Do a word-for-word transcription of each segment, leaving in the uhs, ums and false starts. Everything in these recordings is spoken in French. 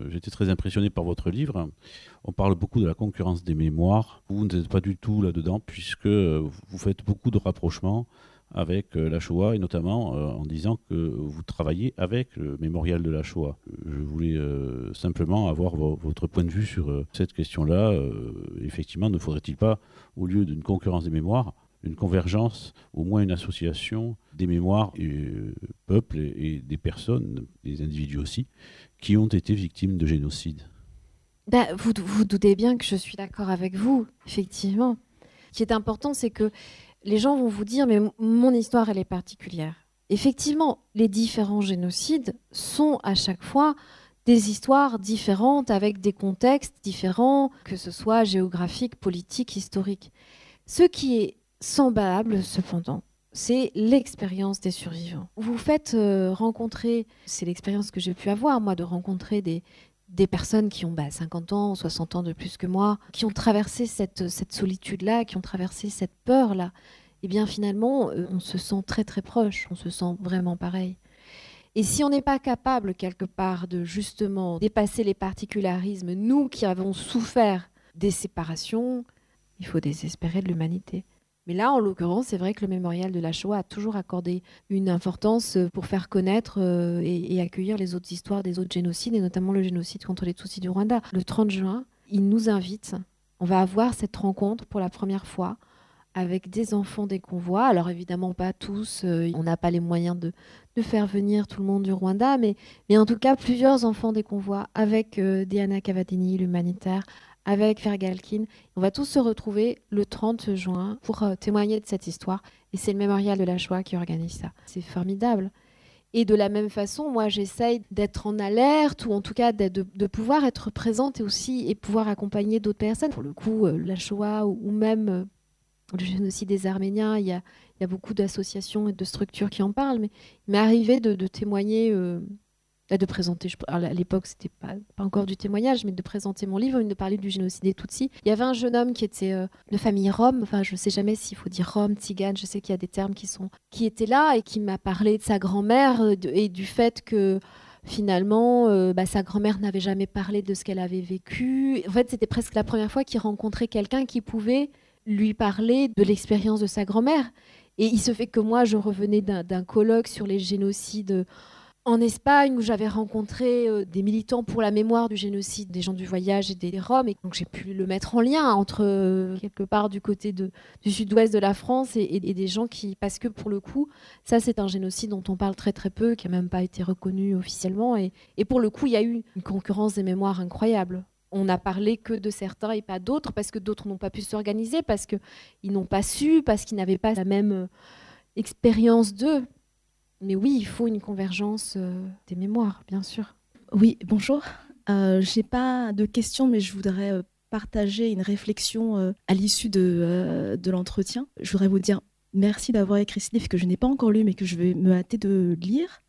j'étais très impressionné par votre livre. On parle beaucoup de la concurrence des mémoires. Vous n'êtes pas du tout là-dedans, puisque vous faites beaucoup de rapprochements avec la Shoah, et notamment euh, en disant que vous travaillez avec le mémorial de la Shoah. Je voulais euh, simplement avoir vo- votre point de vue sur euh, cette question-là. Euh, effectivement, ne faudrait-il pas, au lieu d'une concurrence des mémoires, une convergence, au moins une association des mémoires et euh, peuples et, et des personnes, des individus aussi, qui ont été victimes de génocide? Bah, vous, vous doutez bien que je suis d'accord avec vous, effectivement. Ce qui est important, c'est que les gens vont vous dire, mais mon histoire, elle est particulière. Effectivement, les différents génocides sont à chaque fois des histoires différentes, avec des contextes différents, que ce soit géographique, politique, historique. Ce qui est semblable, cependant, c'est l'expérience des survivants. Vous faites euh, rencontrer, c'est l'expérience que j'ai pu avoir, moi, de rencontrer des, des personnes qui ont bah, cinquante ans, soixante ans de plus que moi, qui ont traversé cette, cette solitude-là, qui ont traversé cette peur-là. Et bien finalement, euh, on se sent très très proche, on se sent vraiment pareil. Et si on n'est pas capable, quelque part, de justement dépasser les particularismes, nous qui avons souffert des séparations, il faut désespérer de l'humanité. Mais là, en l'occurrence, c'est vrai que le mémorial de la Shoah a toujours accordé une importance pour faire connaître euh, et, et accueillir les autres histoires des autres génocides, et notamment le génocide contre les Tutsis du Rwanda. Le trente juin, il nous invite, on va avoir cette rencontre pour la première fois avec des enfants des convois. Alors évidemment pas tous, euh, on n'a pas les moyens de, de faire venir tout le monde du Rwanda, mais, mais en tout cas plusieurs enfants des convois avec euh, Diana Cavadini, l'humanitaire, avec Vergalkin. On va tous se retrouver le trente juin pour euh, témoigner de cette histoire. Et c'est le mémorial de la Shoah qui organise ça. C'est formidable. Et de la même façon, moi, j'essaye d'être en alerte, ou en tout cas de, de pouvoir être présente aussi et pouvoir accompagner d'autres personnes. Pour le coup, euh, la Shoah ou, ou même euh, le génocide des Arméniens, il y a, il y a beaucoup d'associations et de structures qui en parlent, mais il m'est arrivé de, de témoigner, euh, de présenter, je, à l'époque c'était pas, pas encore du témoignage, mais de présenter mon livre, de parler du génocide des Tutsis. Il y avait un jeune homme qui était euh, de famille rome, enfin je sais jamais s'il faut dire rome, tzigane, je sais qu'il y a des termes qui sont, qui étaient là et qui m'a parlé de sa grand-mère euh, de, et du fait que finalement, euh, bah, sa grand-mère n'avait jamais parlé de ce qu'elle avait vécu. En fait, c'était presque la première fois qu'il rencontrait quelqu'un qui pouvait lui parler de l'expérience de sa grand-mère. Et il se fait que moi, je revenais d'un, d'un colloque sur les génocides en Espagne, où j'avais rencontré euh, des militants pour la mémoire du génocide des gens du voyage et des Roms. Et donc j'ai pu le mettre en lien entre, euh, quelque part, du côté de, du sud-ouest de la France et, et, et des gens qui... Parce que pour le coup, ça c'est un génocide dont on parle très très peu, qui n'a même pas été reconnu officiellement. Et, et pour le coup, il y a eu une concurrence des mémoires incroyable. On n'a parlé que de certains et pas d'autres, parce que d'autres n'ont pas pu s'organiser, parce qu'ils n'ont pas su, parce qu'ils n'avaient pas la même expérience d'eux. Mais oui, il faut une convergence euh, des mémoires, bien sûr. Oui, bonjour. Euh, je n'ai pas de questions, mais je voudrais euh, partager une réflexion euh, à l'issue de, euh, de l'entretien. Je voudrais vous dire merci d'avoir écrit ce livre que je n'ai pas encore lu, mais que je vais me hâter de lire.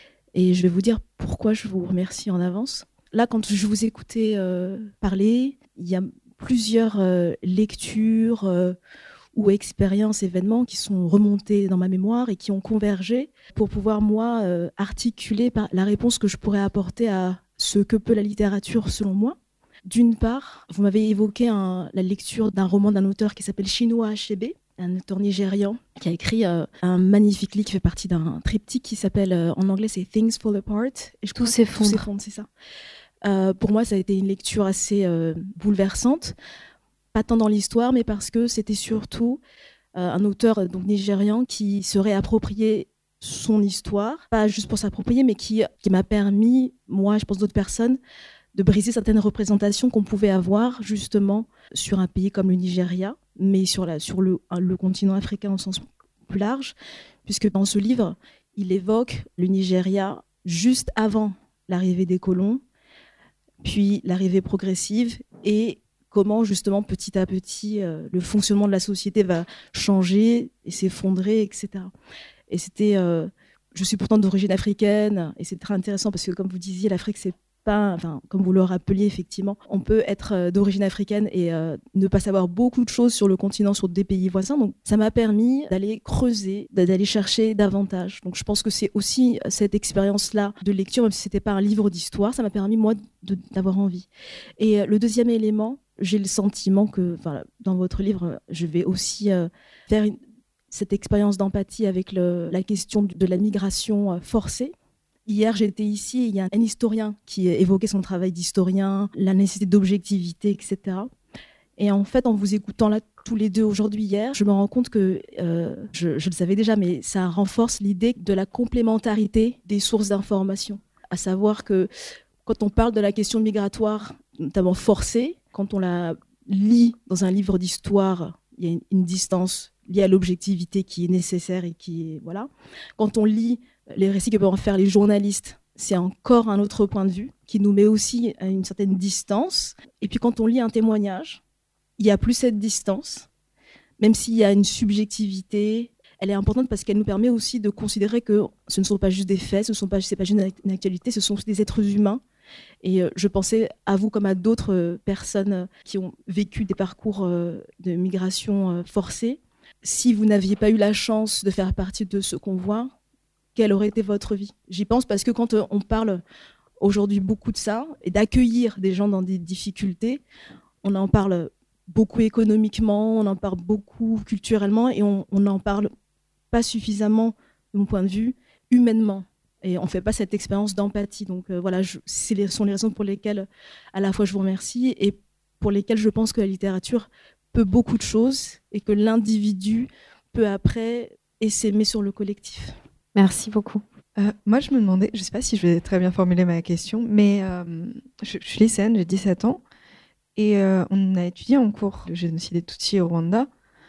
Et je vais vous dire pourquoi je vous remercie en avance. Là, quand je vous écoutais euh, parler, il y a plusieurs euh, lectures euh, ou expériences, événements qui sont remontés dans ma mémoire et qui ont convergé pour pouvoir, moi, euh, articuler par la réponse que je pourrais apporter à ce que peut la littérature, selon moi. D'une part, vous m'avez évoqué un, la lecture d'un roman d'un auteur qui s'appelle Chinua Achebe, un auteur nigérian qui a écrit euh, un magnifique livre qui fait partie d'un triptyque qui s'appelle, euh, en anglais, c'est Things Fall Apart. Et je Tout s'effondre. Tout s'effondre, c'est ça. Euh, pour moi, ça a été une lecture assez euh, bouleversante, pas tant dans l'histoire, mais parce que c'était surtout euh, un auteur donc, nigérian qui se réappropriait son histoire, pas juste pour s'approprier, mais qui, qui m'a permis, moi, je pense d'autres personnes, de briser certaines représentations qu'on pouvait avoir justement sur un pays comme le Nigeria, mais sur, la, sur le, le continent africain au sens plus large, puisque dans ce livre, il évoque le Nigeria juste avant l'arrivée des colons, puis l'arrivée progressive et comment justement petit à petit euh, le fonctionnement de la société va changer et s'effondrer, et cetera. Et c'était, euh, je suis pourtant d'origine africaine et c'est très intéressant parce que comme vous disiez, l'Afrique c'est pas, enfin, comme vous le rappeliez effectivement, on peut être d'origine africaine et euh, ne pas savoir beaucoup de choses sur le continent, sur des pays voisins. Donc ça m'a permis d'aller creuser, d'aller chercher davantage. Donc je pense que c'est aussi cette expérience-là de lecture, même si c'était pas un livre d'histoire, ça m'a permis moi de, d'avoir envie. Et le deuxième élément, j'ai le sentiment que, enfin, dans votre livre, je vais aussi euh, faire une, cette expérience d'empathie avec le, la question de la migration forcée. Hier, j'étais ici et il y a un historien qui évoquait son travail d'historien, la nécessité d'objectivité, et cetera. Et en fait, en vous écoutant là tous les deux aujourd'hui, hier, je me rends compte que, euh, je, je le savais déjà, mais ça renforce l'idée de la complémentarité des sources d'information. À savoir que quand on parle de la question migratoire, notamment forcée, quand on la lit dans un livre d'histoire, il y a une, une distance liée à l'objectivité qui est nécessaire et qui est... Voilà. Quand on lit les récits que peuvent en faire les journalistes, c'est encore un autre point de vue qui nous met aussi à une certaine distance. Et puis quand on lit un témoignage, il n'y a plus cette distance, même s'il y a une subjectivité. Elle est importante parce qu'elle nous permet aussi de considérer que ce ne sont pas juste des faits, ce ne sont pas, c'est pas juste une actualité, ce sont des êtres humains. Et je pensais à vous comme à d'autres personnes qui ont vécu des parcours de migration forcée. Si vous n'aviez pas eu la chance de faire partie de ce convoi, quelle aurait été votre vie ? J'y pense parce que quand on parle aujourd'hui beaucoup de ça et d'accueillir des gens dans des difficultés, on en parle beaucoup économiquement, on en parle beaucoup culturellement et on n'en parle pas suffisamment, de mon point de vue, humainement. Et on ne fait pas cette expérience d'empathie. Donc euh, voilà, ce sont les raisons pour lesquelles à la fois je vous remercie et pour lesquelles je pense que la littérature peut beaucoup de choses et que l'individu peut après essaimer sur le collectif. Merci beaucoup. Euh, moi, je me demandais, je ne sais pas si je vais très bien formuler ma question, mais euh, je, je suis lycéenne, j'ai dix-sept ans, et euh, on a étudié en cours le génocide des Tutsis au Rwanda,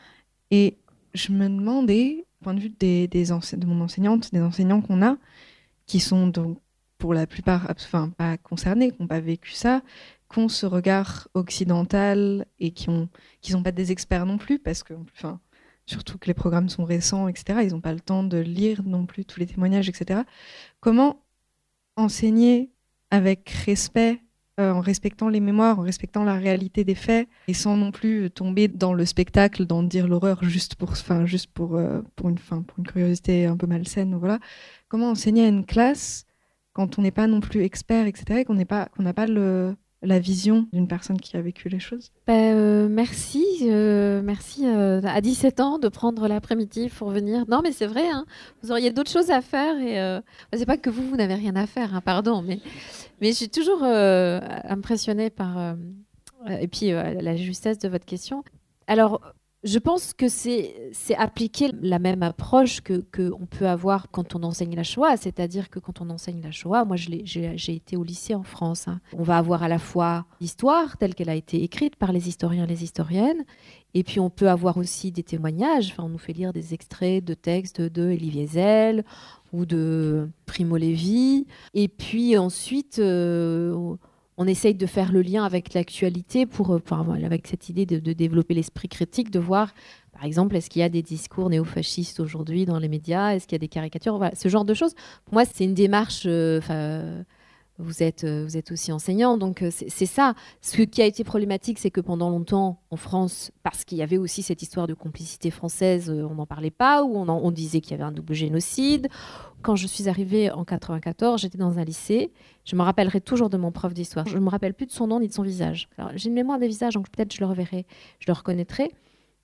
et je me demandais, du point de vue des, des ense- de mon enseignante, des enseignants qu'on a, qui sont donc pour la plupart, enfin pas concernés, qui n'ont pas vécu ça, qui ont ce regard occidental et qui ont, qui sont pas des experts non plus, parce que, enfin, surtout que les programmes sont récents, et cetera. Ils n'ont pas le temps de lire non plus tous les témoignages, et cetera. Comment enseigner avec respect, euh, en respectant les mémoires, en respectant la réalité des faits, et sans non plus tomber dans le spectacle, dans dire l'horreur juste pour, enfin, juste pour, euh, pour, une, fin, pour une curiosité un peu malsaine, voilà. Comment enseigner à une classe quand on n'est pas non plus expert, et cetera, et qu'on n'est pas, qu'on n'a pas le... la vision d'une personne qui a vécu les choses. Bah, euh, merci, euh, merci euh, à dix-sept ans de prendre l'après-midi pour venir. Non, mais c'est vrai, hein, vous auriez d'autres choses à faire et euh, bah, c'est pas que vous, vous n'avez rien à faire, hein, pardon, mais mais je suis toujours euh, impressionnée par euh, et puis euh, la justesse de votre question. Alors, je pense que c'est, c'est appliquer la même approche que, que on peut avoir quand on enseigne la Shoah, c'est-à-dire que quand on enseigne la Shoah, moi je l'ai, j'ai, j'ai été au lycée en France, hein. On va avoir à la fois l'histoire telle qu'elle a été écrite par les historiens et les historiennes, et puis on peut avoir aussi des témoignages, enfin, on nous fait lire des extraits de textes de Elie Wiesel ou de Primo Levi, et puis ensuite... Euh, on essaye de faire le lien avec l'actualité pour, pour avec cette idée de, de développer l'esprit critique, de voir, par exemple, est-ce qu'il y a des discours néofascistes aujourd'hui dans les médias, est-ce qu'il y a des caricatures, voilà, ce genre de choses. Pour moi, c'est une démarche... Euh, vous êtes, vous êtes aussi enseignant, donc c'est, c'est ça. Ce qui a été problématique, c'est que pendant longtemps, en France, parce qu'il y avait aussi cette histoire de complicité française, on n'en parlait pas, ou on, en, on disait qu'il y avait un double génocide. Quand je suis arrivée en quatre-vingt-quatorze, j'étais dans un lycée. Je me rappellerai toujours de mon prof d'histoire. Je ne me rappelle plus de son nom ni de son visage. Alors, j'ai une mémoire des visages, donc peut-être je le reverrai, je le reconnaîtrai.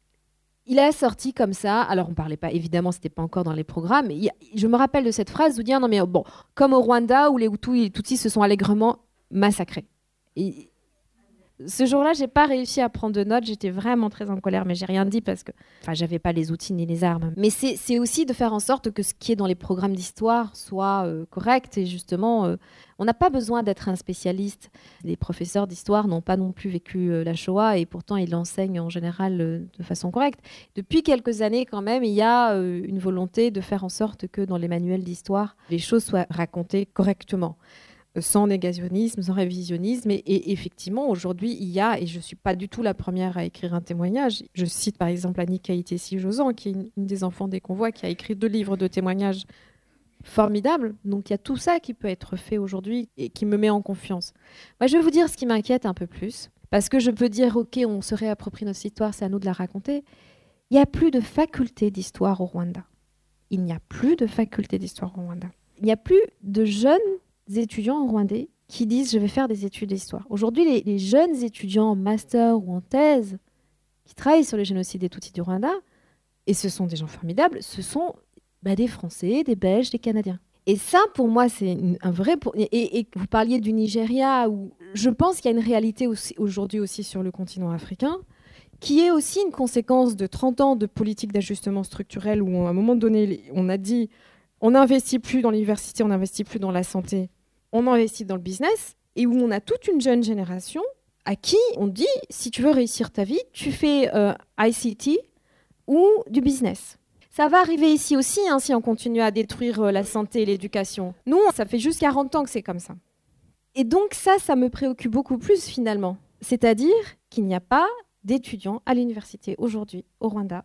Il a sorti comme ça, alors on ne parlait pas, évidemment, ce n'était pas encore dans les programmes, mais il, je me rappelle de cette phrase où dire, non mais bon, comme au Rwanda où les Hutus et les Tutsis se sont allègrement massacrés. Et ce jour-là, je n'ai pas réussi à prendre de notes, j'étais vraiment très en colère, mais je n'ai rien dit parce que enfin, je n'avais pas les outils ni les armes. Mais c'est, c'est aussi de faire en sorte que ce qui est dans les programmes d'histoire soit euh, correct, et justement, euh, on n'a pas besoin d'être un spécialiste. Les professeurs d'histoire n'ont pas non plus vécu euh, la Shoah, et pourtant ils l'enseignent en général euh, de façon correcte. Depuis quelques années quand même, il y a euh, une volonté de faire en sorte que dans les manuels d'histoire, les choses soient racontées correctement, sans négationnisme, sans révisionnisme. Et, et effectivement, aujourd'hui, il y a, et je ne suis pas du tout la première à écrire un témoignage, je cite par exemple Annie Kaïtessi-Jozan, qui est une, une des enfants des convois, qui a écrit deux livres de témoignages formidable. Donc il y a tout ça qui peut être fait aujourd'hui et qui me met en confiance. Moi, je vais vous dire ce qui m'inquiète un peu plus. Parce que je peux dire, ok, on se réapproprie notre histoire, c'est à nous de la raconter. Il n'y a plus de faculté d'histoire au Rwanda. Il n'y a plus de faculté d'histoire au Rwanda. Il n'y a plus de jeunes étudiants rwandais qui disent je vais faire des études d'histoire. Aujourd'hui, les, les jeunes étudiants en master ou en thèse qui travaillent sur le génocide des Tutsis du Rwanda, et ce sont des gens formidables, ce sont bah, des Français, des Belges, des Canadiens. Et ça, pour moi, c'est une, un vrai... Pour... Et, et vous parliez du Nigeria, où je pense qu'il y a une réalité aussi, aujourd'hui aussi sur le continent africain, qui est aussi une conséquence de trente ans de politique d'ajustement structurel, où à un moment donné, on a dit on n'investit plus dans l'université, on n'investit plus dans la santé, on investit dans le business, et où on a toute une jeune génération à qui on dit, si tu veux réussir ta vie, tu fais euh, I C T ou du business. Ça va arriver ici aussi, hein, si on continue à détruire euh, la santé et l'éducation. Nous, ça fait juste quarante ans que c'est comme ça. Et donc ça, ça me préoccupe beaucoup plus finalement. C'est-à-dire qu'il n'y a pas d'étudiants à l'université aujourd'hui au Rwanda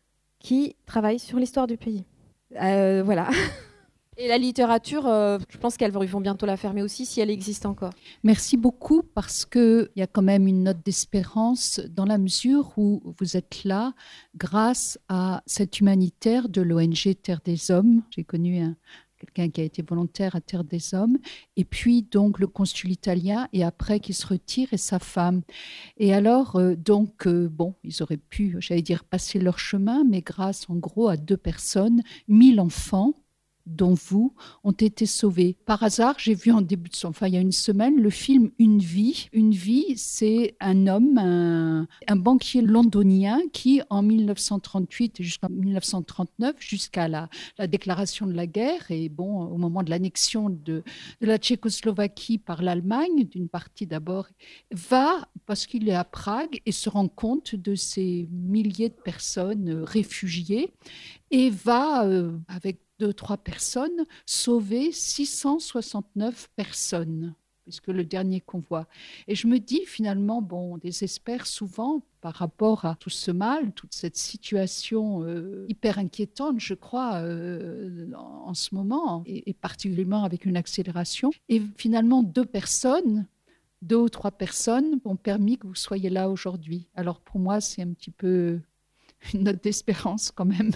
qui travaillent sur l'histoire du pays. Euh, voilà. Et la littérature, euh, je pense qu'elles vont bientôt la fermer aussi si elle existe encore. Merci beaucoup parce qu'il y a quand même une note d'espérance dans la mesure où vous êtes là grâce à cet humanitaire de l'O N G Terre des Hommes. J'ai connu un, quelqu'un qui a été volontaire à Terre des Hommes et puis donc le consul italien et après qui se retire et sa femme. Et alors, euh, donc, euh, bon, ils auraient pu, j'allais dire, passer leur chemin, mais grâce en gros à deux personnes, mille enfants, dont vous, ont été sauvés. Par hasard, j'ai vu en début de son, enfin il y a une semaine, le film Une vie. Une vie, c'est un homme, un, un banquier londonien qui, en mille neuf cent trente-huit jusqu'en mille neuf cent trente-neuf, jusqu'à la, la déclaration de la guerre, et bon, au moment de l'annexion de, de la Tchécoslovaquie par l'Allemagne, d'une partie d'abord, va, parce qu'il est à Prague, et se rend compte de ces milliers de personnes euh, réfugiées, et va, euh, avec deux, trois personnes, sauver six cent soixante-neuf personnes, puisque le dernier convoi. Et je me dis finalement, bon, on désespère souvent par rapport à tout ce mal, toute cette situation euh, hyper inquiétante, je crois, euh, en, en ce moment, et, et particulièrement avec une accélération. Et finalement, deux personnes, deux ou trois personnes ont permis que vous soyez là aujourd'hui. Alors pour moi, c'est un petit peu une note d'espérance quand même.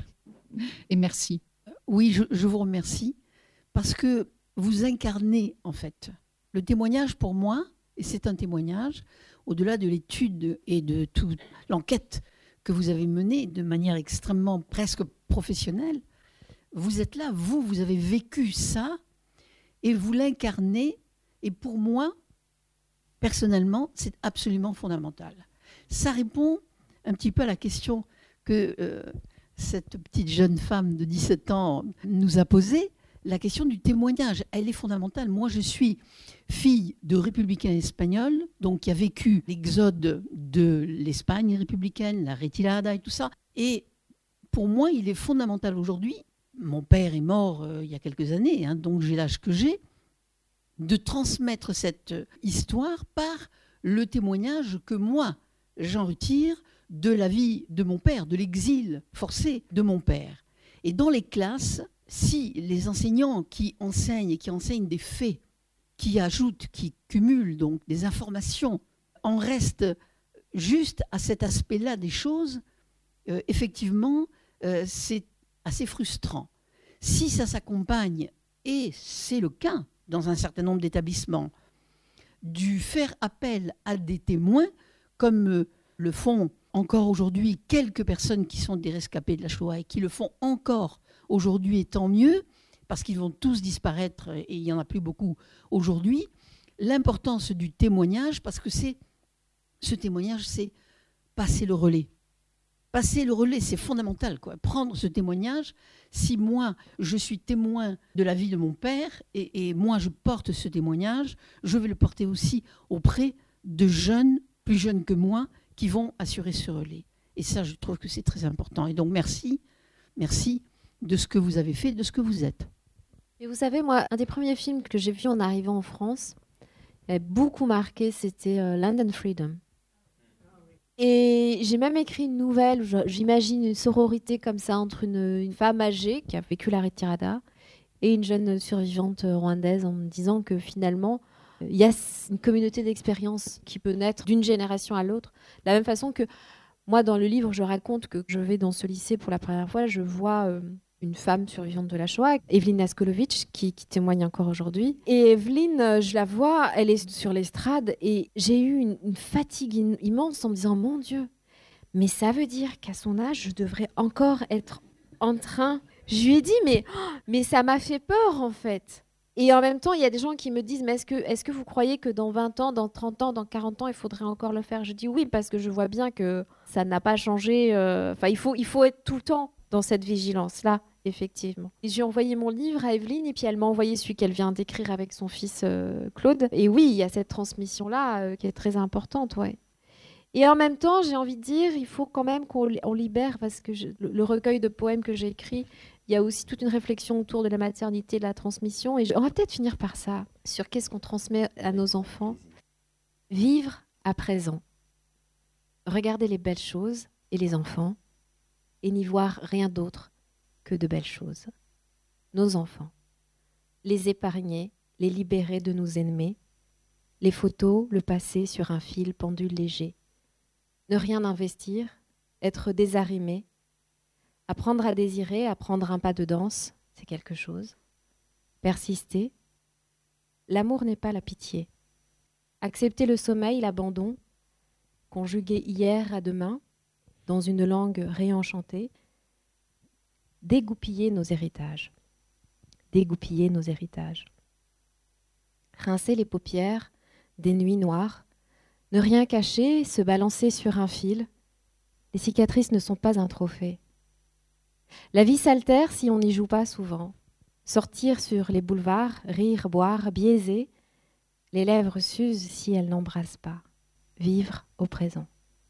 Et merci. Oui, je, je vous remercie parce que vous incarnez en fait le témoignage pour moi, et c'est un témoignage au-delà de l'étude et de toute l'enquête que vous avez menée de manière extrêmement presque professionnelle. Vous êtes là, vous, vous avez vécu ça et vous l'incarnez, et pour moi, personnellement, c'est absolument fondamental. Ça répond un petit peu à la question que... Euh, cette petite jeune femme de dix-sept ans nous a posé, la question du témoignage. Elle est fondamentale. Moi, je suis fille de républicains espagnols, donc qui a vécu l'exode de l'Espagne républicaine, la retirada et tout ça. Et pour moi, il est fondamental aujourd'hui, mon père est mort euh, il y a quelques années, hein, donc j'ai l'âge que j'ai, de transmettre cette histoire par le témoignage que moi, j'en retire de la vie de mon père, de l'exil forcé de mon père. Et dans les classes, si les enseignants qui enseignent et qui enseignent des faits, qui ajoutent, qui cumulent donc des informations, en restent juste à cet aspect-là des choses, euh, effectivement, euh, c'est assez frustrant. Si ça s'accompagne, et c'est le cas dans un certain nombre d'établissements, du faire appel à des témoins, comme euh, le font encore aujourd'hui quelques personnes qui sont des rescapés de la Shoah et qui le font encore aujourd'hui, et tant mieux, parce qu'ils vont tous disparaître et il n'y en a plus beaucoup aujourd'hui. L'importance du témoignage, parce que c'est, ce témoignage, c'est passer le relais. Passer le relais, c'est fondamental, quoi. Prendre ce témoignage. Si moi, je suis témoin de la vie de mon père et, et moi, je porte ce témoignage, je vais le porter aussi auprès de jeunes, plus jeunes que moi, qui vont assurer ce relais. Et ça, je trouve que c'est très important. Et donc, merci, merci de ce que vous avez fait, de ce que vous êtes. Et vous savez, moi, un des premiers films que j'ai vu en arrivant en France, qui a beaucoup marqué, c'était euh, Land and Freedom. Et j'ai même écrit une nouvelle, où j'imagine une sororité comme ça entre une, une femme âgée qui a vécu la retirada et une jeune survivante rwandaise en me disant que finalement, il y a une communauté d'expérience qui peut naître d'une génération à l'autre. De la même façon que moi, dans le livre, je raconte que je vais dans ce lycée pour la première fois, je vois euh, une femme survivante de la Shoah, Evelyne Askolovitch, qui, qui témoigne encore aujourd'hui. Et Evelyne, euh, je la vois, elle est sur l'estrade et j'ai eu une, une fatigue in- immense en me disant, mon Dieu, mais ça veut dire qu'à son âge, je devrais encore être en train... Je lui ai dit, mais, oh, mais ça m'a fait peur, en fait. Et en même temps, il y a des gens qui me disent, mais est-ce que, est-ce que vous croyez que dans vingt ans, dans trente ans, dans quarante ans, il faudrait encore le faire ? Je dis oui, parce que je vois bien que ça n'a pas changé. Enfin, euh, il faut, il faut être tout le temps dans cette vigilance-là, effectivement. Et j'ai envoyé mon livre à Evelyne, et puis elle m'a envoyé celui qu'elle vient d'écrire avec son fils euh, Claude. Et oui, il y a cette transmission-là euh, qui est très importante, ouais. Et en même temps, j'ai envie de dire, il faut quand même qu'on on libère, parce que je, le, le recueil de poèmes que j'ai écrit, il y a aussi toute une réflexion autour de la maternité, de la transmission. Et je, on va peut-être finir par ça, sur qu'est-ce qu'on transmet à nos enfants. Vivre à présent. Regarder les belles choses et les enfants, et n'y voir rien d'autre que de belles choses. Nos enfants. Les épargner, les libérer de nos ennemis. Les photos, le passé sur un fil pendule léger. Ne rien investir, être désarrimé, apprendre à désirer, apprendre un pas de danse, c'est quelque chose. Persister. L'amour n'est pas la pitié. Accepter le sommeil, l'abandon, conjuguer hier à demain, dans une langue réenchantée. Dégoupiller nos héritages. Dégoupiller nos héritages. Rincer les paupières, des nuits noires. Ne rien cacher, se balancer sur un fil. Les cicatrices ne sont pas un trophée. La vie s'altère si on n'y joue pas souvent. Sortir sur les boulevards, rire, boire, biaiser. Les lèvres s'usent si elles n'embrassent pas. Vivre au présent.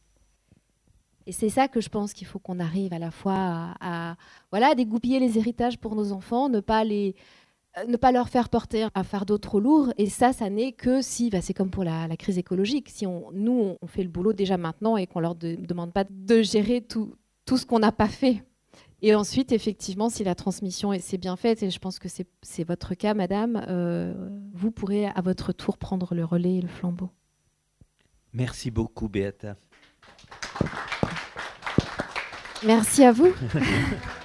Et c'est ça que je pense qu'il faut qu'on arrive à la fois à, à, voilà, à dégoupiller les héritages pour nos enfants, ne pas les... ne pas leur faire porter un fardeau trop lourd. Et ça, ça n'est que si, bah c'est comme pour la, la crise écologique, si on, nous, on fait le boulot déjà maintenant et qu'on ne leur de, demande pas de gérer tout, tout ce qu'on n'a pas fait. Et ensuite, effectivement, si la transmission s'est bien faite, et je pense que c'est, c'est votre cas, madame, euh, vous pourrez à votre tour prendre le relais et le flambeau. Merci beaucoup, Beata. Merci à vous.